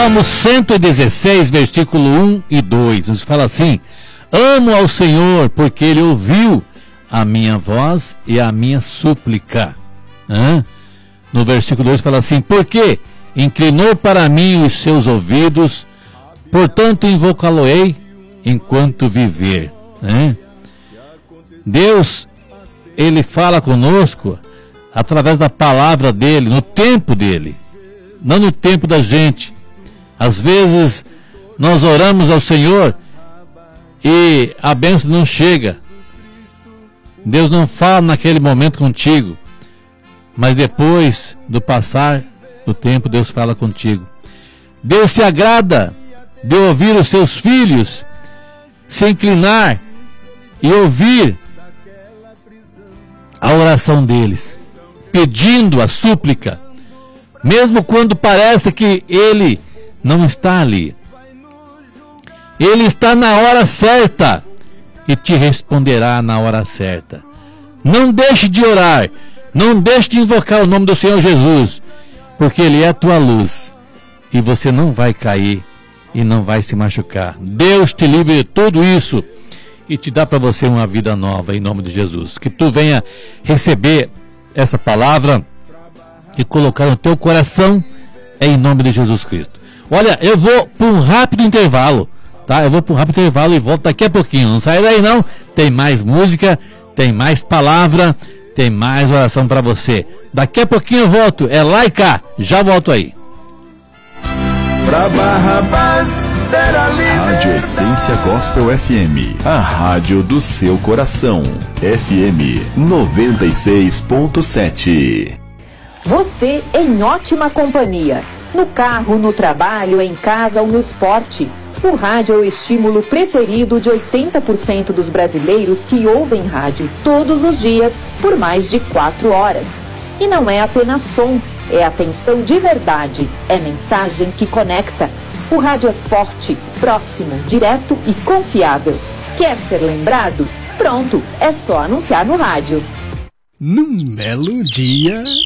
Salmo 116, versículo 1 e 2, nos fala assim: amo ao Senhor, porque Ele ouviu a minha voz e a minha súplica. No versículo 2 fala assim: porque inclinou para mim os seus ouvidos, portanto invocá-lo-ei enquanto viver. Deus, Ele fala conosco através da palavra dEle, no tempo dEle, não no tempo da gente. Às vezes nós oramos ao Senhor e a bênção não chega. Deus não fala naquele momento contigo, mas depois do passar do tempo, Deus fala contigo. Deus se agrada de ouvir os seus filhos se inclinar e ouvir a oração deles, pedindo a súplica, mesmo quando parece que Ele não está ali. Ele está na hora certa e te responderá na hora certa. Não deixe de orar, não deixe de invocar o nome do Senhor Jesus, porque Ele é a tua luz e você não vai cair e não vai se machucar. Deus te livre de tudo isso e te dá para você uma vida nova, em nome de Jesus. Que tu venha receber essa palavra e colocar no teu coração, em nome de Jesus Cristo. Olha, eu vou para um rápido intervalo, tá? Eu vou para um rápido intervalo e volto daqui a pouquinho. Não sai daí não, tem mais música, tem mais palavra, tem mais oração para você. Daqui a pouquinho eu volto, é lá e cá, já volto aí. Pra Barrabás der a liberdade. Rádio Essência Gospel FM, a rádio do seu coração. FM 96.7. Você em ótima companhia. No carro, no trabalho, em casa ou no esporte. O rádio é o estímulo preferido de 80% dos brasileiros que ouvem rádio todos os dias por mais de 4 horas. E não é apenas som, é atenção de verdade, é mensagem que conecta. O rádio é forte, próximo, direto e confiável. Quer ser lembrado? Pronto, é só anunciar no rádio. Num belo dia...